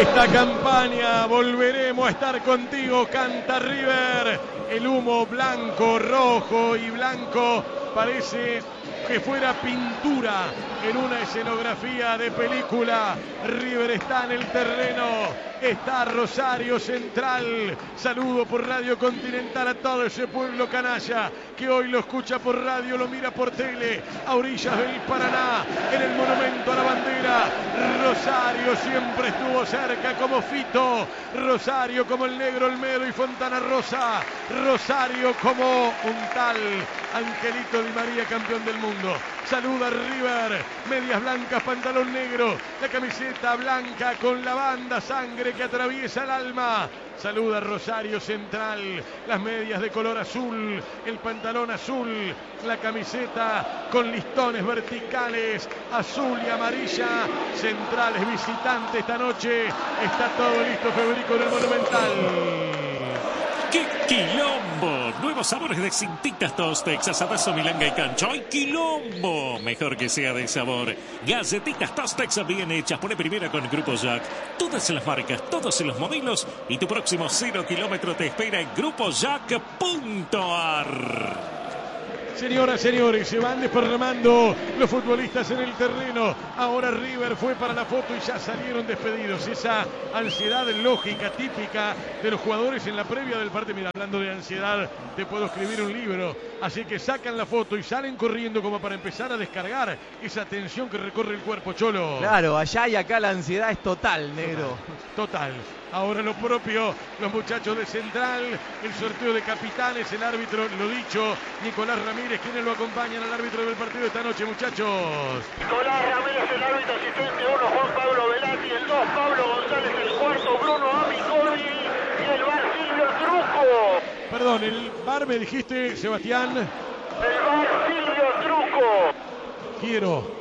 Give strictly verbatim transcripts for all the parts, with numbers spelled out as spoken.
esta campaña. Volveremos a estar contigo, canta River. El humo blanco, rojo y blanco parece que fuera pintura en una escenografía de película. River está en el terreno. Está Rosario Central. Saludo por Radio Continental a todo ese pueblo canalla que hoy lo escucha por radio, lo mira por tele, a orillas del Paraná, en el monumento a la bandera. Rosario siempre estuvo cerca como Fito. Rosario como el Negro Olmedo y Fontana Rosa. Rosario como un tal Angelito Di María, campeón del mundo. Saluda River, medias blancas, pantalón negro, la camiseta blanca con la banda sangre que atraviesa el alma. Saluda Rosario Central, las medias de color azul, el pantalón azul, la camiseta con listones verticales, azul y amarilla. Central es visitante esta noche, está todo listo Federico en el Monumental. ¡Qué quilombo! Nuevos sabores de Cintitas Tostex, asadazo, milanga y cancho. ¡Ay, quilombo! Mejor que sea de sabor. Galletitas Tostex bien hechas. Pone primera con Grupo Jack. Todas las marcas, todos los modelos. Y tu próximo cero kilómetro te espera en grupo jack punto a r. Señoras, señores, se van desparramando los futbolistas en el terreno. Ahora River fue para la foto y ya salieron despedidos. Esa ansiedad lógica, típica de los jugadores en la previa del partido. Mira, hablando de ansiedad, te puedo escribir un libro. Así que sacan la foto y salen corriendo como para empezar a descargar esa tensión que recorre el cuerpo, Cholo. Claro, allá y acá la ansiedad es total, negro. Total. total. Ahora lo propio, los muchachos de Central, el sorteo de capitanes, el árbitro, lo dicho, Nicolás Ramírez, quienes lo acompañan al árbitro del partido esta noche, muchachos. Nicolás Ramírez, el árbitro asistente uno, Juan Pablo Velati, el dos, Pablo González, el cuarto, Bruno Amiconi y el bar Silvio Truco. Perdón, el bar me dijiste, Sebastián. El bar Silvio Truco. Quiero.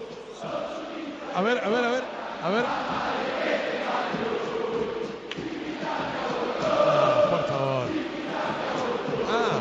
A ver, a ver, a ver, a ver. Ah, por favor. Ah,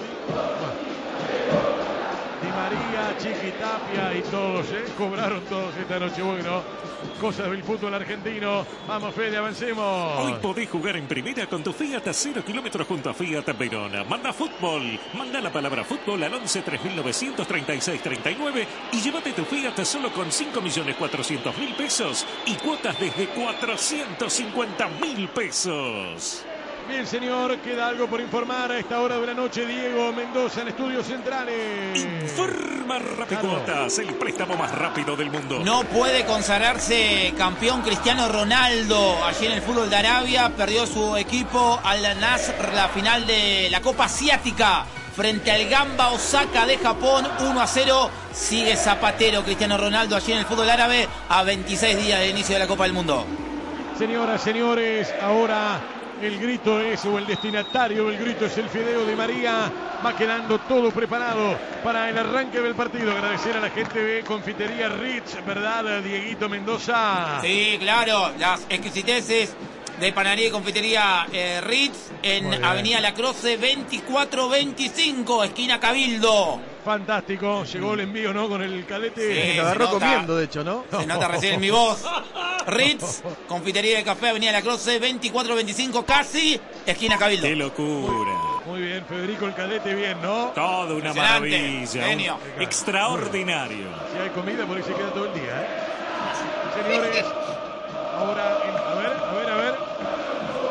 Di María, Chiqui Tapia y todos, ¿eh? Cobraron todos esta noche. Bueno, cosas del fútbol argentino. Vamos, Fede, avancemos. Hoy podés jugar en primera con tu Fiat a cero kilómetros junto a Fiat Verona. Manda fútbol. Manda la palabra fútbol al once tres mil novecientos treinta y seis treinta y nueve y llévate tu Fiat solo con cinco millones cuatrocientos mil pesos y cuotas desde cuatrocientos cincuenta mil pesos. Bien, señor, queda algo por informar a esta hora de la noche. Diego Mendoza en Estudios Centrales. Informa Rapicuotas, el préstamo más rápido del mundo. No puede consagrarse campeón Cristiano Ronaldo. Allí en el fútbol de Arabia perdió su equipo al Nasr la final de la Copa Asiática frente al Gamba Osaka de Japón, uno a cero. Sigue Zapatero Cristiano Ronaldo allí en el fútbol árabe a veintiséis días del inicio de la Copa del Mundo. Señoras, señores, ahora el grito es, o el destinatario del grito es el Fideo Di María. Va quedando todo preparado para el arranque del partido. Agradecer a la gente de Confitería Ritz, ¿verdad, Dieguito Mendoza? Sí, claro, las exquisiteces de panadería y confitería eh, Ritz en Avenida La Croce veinticuatro veinticinco, esquina Cabildo. Fantástico, llegó el envío, ¿no? Con el cadete. Sí, se agarró se comiendo, de hecho, ¿no? Se nota recién en mi voz. Ritz, confitería de café, Avenida La Croce veinticuatro veinticinco, casi esquina Cabildo. ¡Qué locura! Muy bien, Federico el cadete, bien, ¿no? Todo una Excelente, maravilla. genio. Un extraordinario. Si hay comida, por ahí se queda todo el día, ¿eh? Señores,